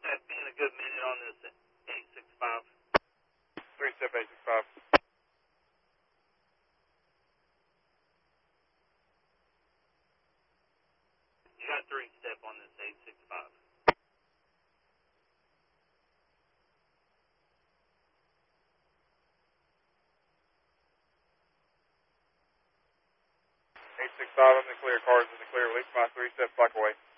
That's been a good minute on this 865. 3-step 865. You got 3-step on this 865. 865, I'm in the clear, cars in the clear, release my 3-step, flight away.